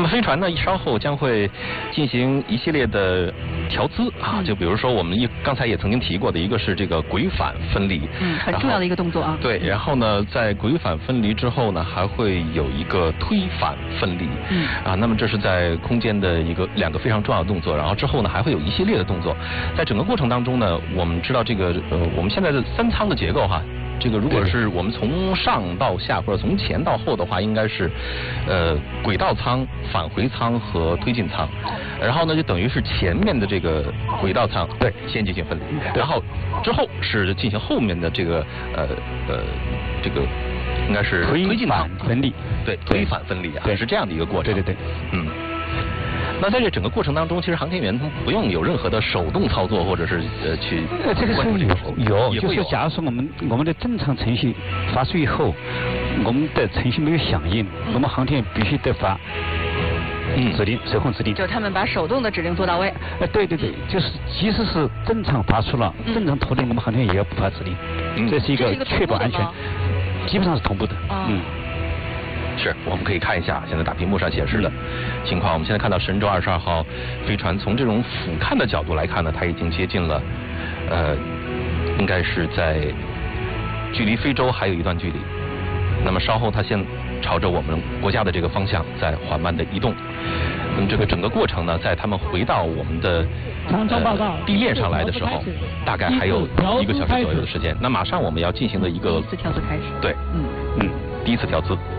么飞船呢，稍后将会进行一系列的调姿啊，就比如说我们刚才也曾经提过的一个是这个轨返分离， 很重要的一个动作啊。 对，然后呢，在轨返分离之后呢，还会有一个推返分离，那么这是在空间的两个非常重要的动作，然后之后呢还会有一系列的动作，在整个过程当中呢，我们知道这个我们现在的3舱的结构哈。这个如果是我们从上到下或者从前到后的话，应该是轨道舱、返回舱和推进舱，然后呢就等于是前面的这个轨道舱对先进行分离，然后之后是进行后面的这个这个应该是推进舱分离， 对推返分离啊，是这样的一个过程。 对， 那在这整个过程当中，其实航天员不用有任何的手动操作，或者是去这个是有，就是假如说我们的正常程序发出以后，我们的程序没有响应，我们航天员必须得发指令，手控指令。 就他们把手动的指令做到位。 对，就是即使是正常发出了，正常脱离，我们航天员也要不发指令，这是一个确保安全，基本上是同步的。 是，我们可以看一下现在大屏幕上显示的情况。我们现在看到神舟22号飞船从这种俯瞰的角度来看呢，它已经接近了，应该是在距离非洲还有一段距离。那么稍后它现朝着我们国家的这个方向在缓慢的移动。那么这个整个过程呢，在他们回到我们的地面上来的时候，大概还有1个小时左右的时间。那马上我们要进行的一个第一次调姿开始。 对，第一次调姿。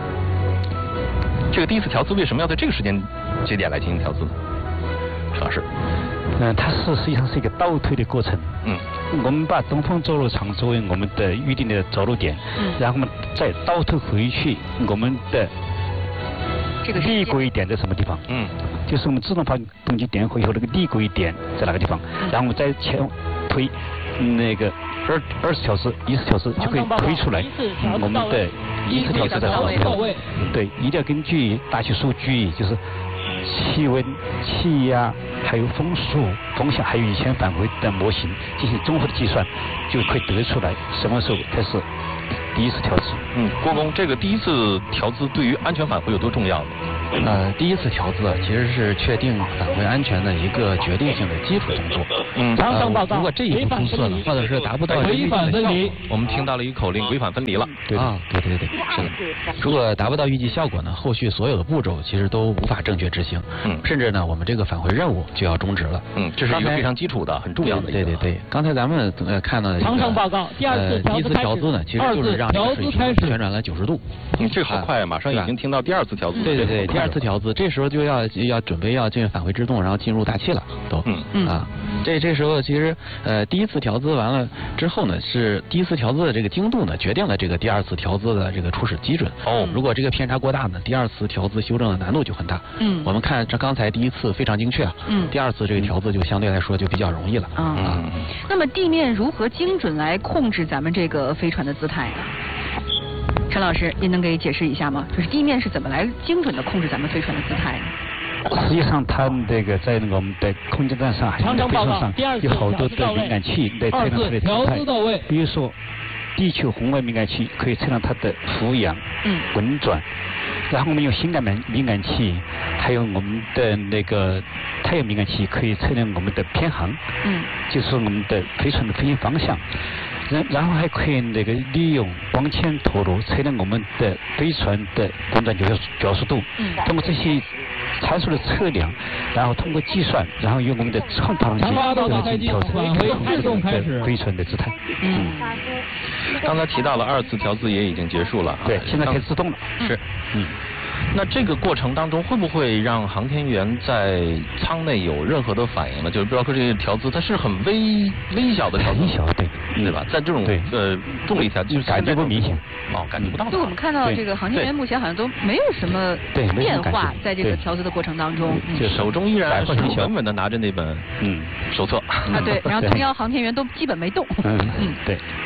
这个第一次调姿为什么要在这个时间节点来进行调姿呢？陈老师， 它实际上是一个倒推的过程。我们把东风着陆场作为我们的预定的着陆点，然后我们再倒推回去我们的立轨点在什么地方？就是我们自动发动机点火以后那个立轨点在哪个地方？然后我们再前推那个二次调姿、一次调姿就可以推出来我们的一次调姿在什么地方？对，一定要根据大气数据，就是气温、气压，还有风速、风向，还有以前返回的模型进行综合的计算，就可以得出来什么时候开始第一次调姿。 郭工，这个第一次调姿对于安全返回有多重要呢？ 第一次调姿其实是确定返回安全的一个决定性的基础动作。如果这一步出错了，或者是达不到预定的效果， 我们听到了一个口令，轨返分离了。 对，是的。如果达不到预计效果呢，后续所有的步骤其实都无法正确执行。甚至呢，我们这个返回任务就要终止了。 这是一个非常基础的、很重要的。 对。刚才咱们看到的长程报告，第一次调姿呢，其实就是让这个水平旋转了90度。 这好快啊！马上已经听到第2次调姿。 对，第2次调姿，这时候就要准备要进返回制动，然后进入大气了，都。这时候其实第一次调姿完了之后呢，是第一次调姿的这个精度呢，决定了这个第2次调姿的这个初始基准。如果这个偏差过大呢，第2次调姿修正的难度就很大。我们看这刚才第1次非常精确，第2次这个调姿就相对来说就比较容易了。 那么地面如何精准来控制咱们这个飞船的姿态啊？陈老师，您能给解释一下吗？就是地面是怎么来精准的控制咱们飞船的姿态呢？ 实际上，它这个在我们的空间站上，还有飞船上有好多的敏感器来测量它的姿态。比如说，地球红外敏感器可以测量它的俯仰、滚转。然后我们用心感敏感器，还有我们的那个太阳敏感器，可以测量我们的偏航。就是我们的飞船的飞行方向。然后还可以利用光纤陀螺测量我们的飞船的滚转角速度。通过这些参数的测量，然后通过计算，然后用我们的超导航器进行调整，飞船的姿态。 刚才提到了2次调姿也已经结束了。 对，现在可以自动了。 是。那这个过程当中会不会让航天员在舱内有任何的反应呢？就是包括这个调姿，它是很微小的调姿，对吧？在这种重力下，就是感觉不明显， 感觉不到。 就我们看到这个航天员目前好像都没有什么变化，在这个调姿的过程当中， 手中依然稳稳的拿着那本手册对，然后同样航天员都基本没动。 对。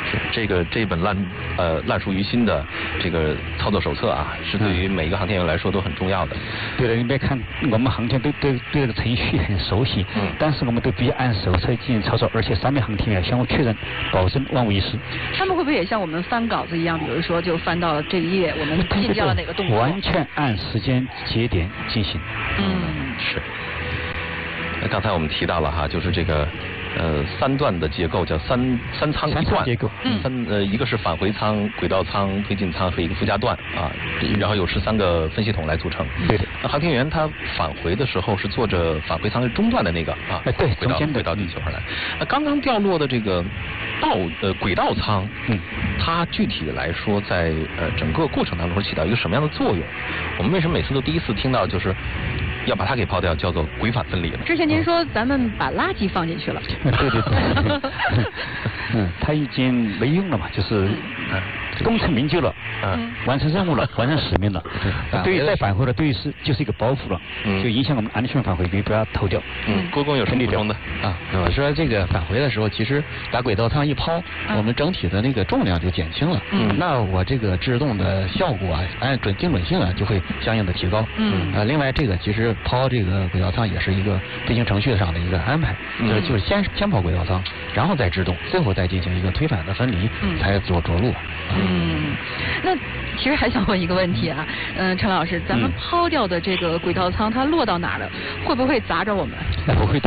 是这一本烂熟于心的这个操作手册啊，是对于每一个航天员来说都很重要的。 对的，你别看我们航天都对这个程序很熟悉，但是我们都必须按手册进行操作，而且3名航天员相互确认，保证万无一失。 他们会不会也像我们翻稿子一样，比如说就翻到了这一页，我们进掉了哪个动作？ 完全按时间节点进行。 是。那刚才我们提到了哈，就是这个3段的结构叫三舱一段结构， 一个是返回舱、轨道舱、推进舱和一个附加段啊，然后有13个分系统来组成。 对的。 那航天员他返回的时候是坐着返回舱的中段的那个啊， 对， 回到地球上来。那刚刚掉落的这个轨道舱，它具体的来说在整个过程当中会起到一个什么样的作用？我们为什么每次都第一次听到就是要把它给抛掉，叫做轨返分离呢？ 之前您说咱们把垃圾放进去了。 对。它已经没用了嘛，就是功成名就了，完成任务了，完成使命了。对于再返回了，对于就是一个包袱了，就影响我们安全返回，你不要偷掉。 郭工有什么补充的啊？我说这个返回的时候，其实把轨道舱一抛，我们整体的那个重量就减轻了。那我这个制动的效果啊，精准性啊，就会相应的提高。另外这个其实抛这个轨道舱也是一个飞行程序上的一个安排，就是先抛轨道舱，然后再制动，最后再进行一个推返的分离，才着陆。 那其实还想问一个问题啊，陈老师，咱们抛掉的这个轨道舱，它落到哪了？会不会砸着我们？ 不会的。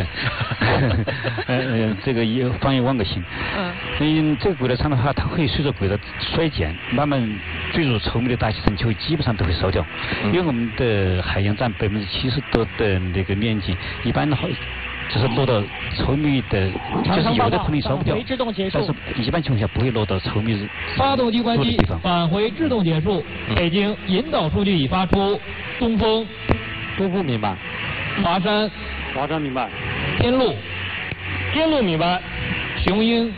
这个也放一万个心。这个轨道舱的话，它会随着轨道衰减，慢慢坠入稠密的大气层，就基本上都会烧掉。因为我们的海洋占70%多的那个面积，一般的话就是落到稠密的，就是有的可能烧不掉，但是一般情况下不会落到稠密发动机关机，返回制动结束。北京引导数据已发出。东风， 东风明白。 华山， 华山明白。 天路，天路明白。雄鹰，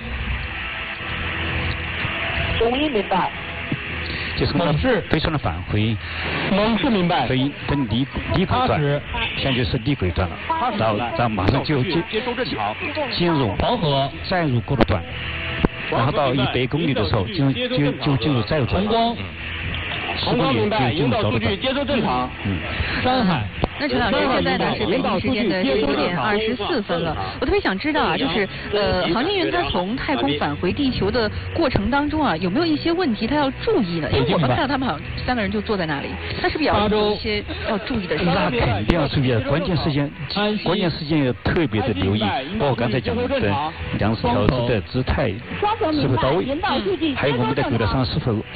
雄鹰明白。 就是飞船的返回， 猛士明白。 分离轨段，现在就是离轨段了，然后马上就进入黄河， 再入过渡段，然后到100公里的时候就进入载入段。 红光明白，引导数据接收正常。山海。 那陈老师，现在呢是北京时间的19点24分了。我特别想知道啊，就是航天员他从太空返回地球的过程当中啊，有没有一些问题他要注意呢？因为我们看到他们好像3个人就坐在那里，他是不是有一些要注意的事情？ 那肯定要注意，关键时间要特别的留意，包括刚才讲的2次调子的姿态是否到位，还有我们的轨道上是否